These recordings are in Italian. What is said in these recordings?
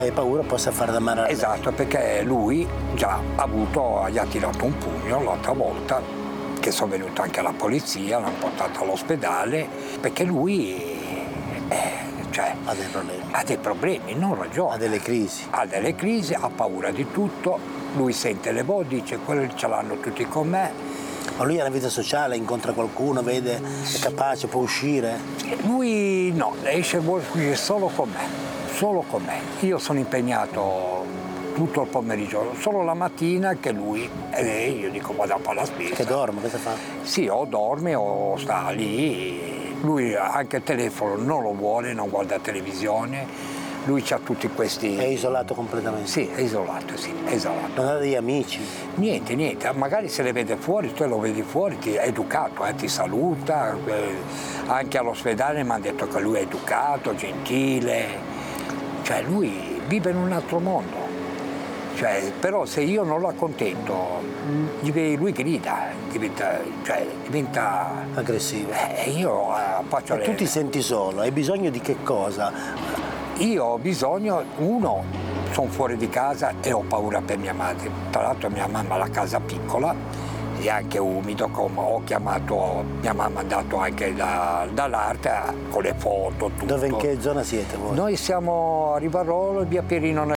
Hai paura possa fare da male a lei. Esatto, perché lui già gli ha tirato un pugno l'altra volta, che sono venuto anche alla polizia, l'hanno portato all'ospedale, perché lui Ha dei problemi. ha dei problemi, non ragiona. Ha delle crisi. Ha delle crisi, ha paura di tutto, lui sente le voci, dice quelli ce l'hanno tutti con me. Ma lui ha una vita sociale, incontra qualcuno, vede, è capace, può uscire? Lui no, esce vuole uscire solo con me. Solo con me. Io sono impegnato tutto il pomeriggio, solo la mattina che lui e io dico vado a fare la spesa. Che dorme, cosa fa? Sì, o dorme o sta lì. Lui anche il telefono non lo vuole, non guarda televisione. Lui ha tutti questi... È isolato completamente? Sì, è isolato, sì, è isolato. Non ha degli amici? Niente, magari se le vede fuori, tu lo vedi fuori, è educato, ti saluta, anche all'ospedale mi hanno detto che lui è educato, gentile. Cioè lui vive in un altro mondo, però se io non lo accontento, lui grida, diventa aggressivo. Io faccio E tu ti senti solo, hai bisogno di che cosa? Io ho bisogno, sono fuori di casa e ho paura per mia madre. Tra l'altro mia mamma ha la casa piccola e anche umido, come ho chiamato, mia mamma ha dato anche dall'arte con le foto, tutto. Dove, in che zona siete voi? Noi siamo a Rivarolo, via Pierino.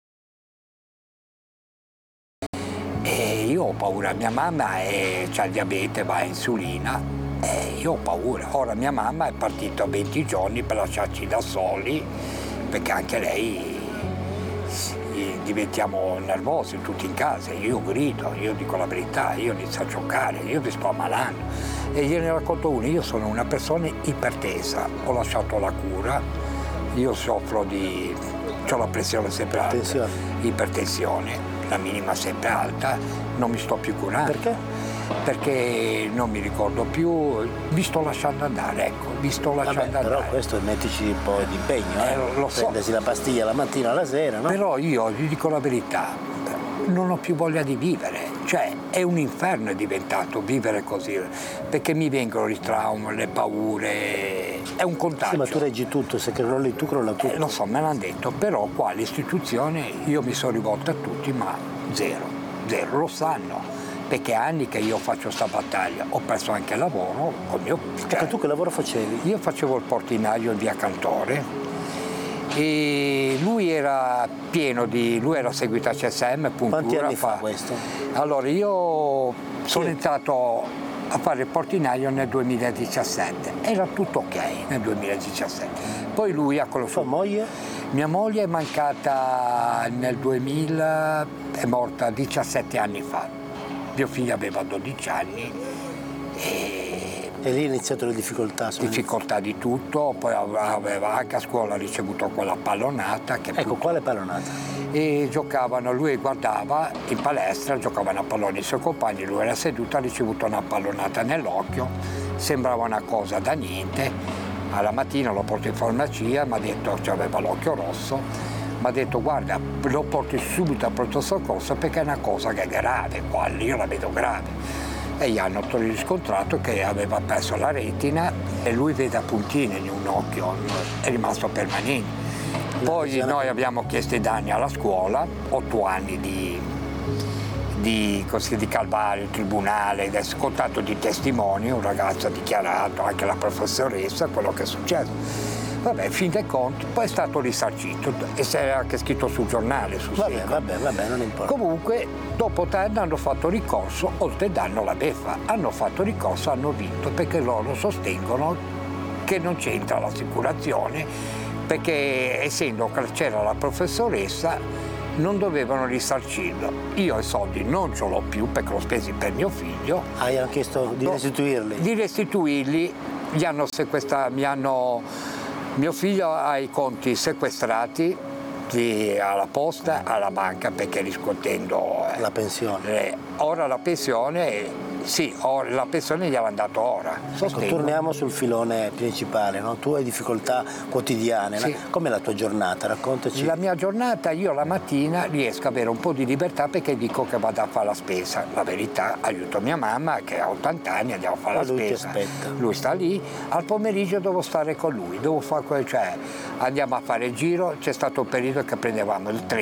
E io ho paura, mia mamma ha il diabete, va a insulina e io ho paura. Ora mia mamma è partita 20 giorni per lasciarci da soli, perché anche lei diventiamo nervosi tutti in casa, io grido, io dico la verità, io inizio a giocare, io mi sto ammalando. E gliene racconto uno, io sono una persona ipertesa, ho lasciato la cura, io soffro ho la pressione sempre alta, ipertensione, la minima sempre alta, non mi sto più curando. Perché? Perché non mi ricordo più, mi sto lasciando andare, ecco, andare. Però questo mettici un po' di impegno, lo so. Prendersi la pastiglia la mattina alla sera, no? Però io vi dico la verità, non ho più voglia di vivere, è un inferno è diventato vivere così, perché mi vengono i traumi, le paure, è un contagio. Sì, ma tu reggi tutto, se crolli tu crolla tutto. Lo so, me l'hanno detto, però qua l'istituzione io mi sono rivolto a tutti, ma zero, lo sanno. Perché anni che io faccio sta battaglia, ho perso anche il lavoro con mio... Perché tu che lavoro facevi? Io facevo il portinaio in via Cantore e lui era lui era seguito a CSM, puntura. Quanti anni fa questo? Allora io sono entrato a fare il portinaio nel 2017, era tutto ok nel 2017. Poi lui ha conosciuto... Tua moglie? Mia moglie è mancata nel 2000, è morta 17 anni fa. Mio figlio aveva 12 anni e lì è iniziato le difficoltà. Difficoltà di tutto, poi aveva anche a scuola ricevuto quella pallonata. Quale pallonata? E giocavano, lui guardava in palestra, giocavano a pallone i suoi compagni, lui era seduto, ha ricevuto una pallonata nell'occhio, sembrava una cosa da niente. Alla mattina lo porto in farmacia, mi ha detto che aveva l'occhio rosso. Mi ha detto guarda, lo porti subito a pronto soccorso perché è una cosa che è grave, qua io la vedo grave. E gli hanno riscontrato che aveva perso la retina e lui vede a puntine in un occhio, è rimasto permanente. Poi noi abbiamo chiesto i danni alla scuola, 8 anni di calvario, tribunale, contatto di testimoni, un ragazzo ha dichiarato, anche la professoressa, quello che è successo. Vabbè, fin dei conti, poi è stato risarcito e si era anche scritto sul giornale. Vabbè, non importa. Comunque, dopo 3 anni hanno fatto ricorso, oltre il danno la beffa, hanno fatto ricorso, hanno vinto, perché loro sostengono che non c'entra l'assicurazione, perché essendo che c'era la professoressa, non dovevano risarcirlo. Io i soldi non ce l'ho più perché l'ho spesi per mio figlio. Hanno chiesto di restituirli? Di restituirli, mio figlio ha i conti sequestrati alla posta, alla banca, perché riscuotendo la pensione. ora la pensione, sì, la pensione gli avevano dato ora. Ecco, torniamo sul filone principale, no? Tu hai difficoltà quotidiane, Sì. Com'è la tua giornata? Raccontaci. La mia giornata, io la mattina riesco ad avere un po' di libertà perché dico che vado a fare la spesa. La verità, aiuto mia mamma che ha 80 anni, andiamo a fare la Lui ti spesa. aspetta. Lui sta lì, al pomeriggio devo stare con lui, devo fare, cioè andiamo a fare il giro, c'è stato un periodo che prendevamo il treno